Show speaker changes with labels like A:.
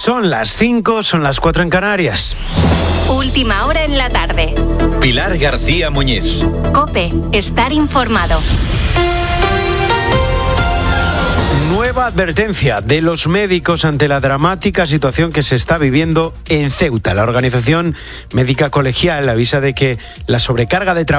A: Son las 5, son las 4 en Canarias.
B: Última hora en la tarde.
C: Pilar García Muñiz.
B: COPE, estar informado.
A: Nueva advertencia de los médicos ante la dramática situación que se está viviendo en Ceuta. La organización médica colegial avisa de que la sobrecarga de trabajo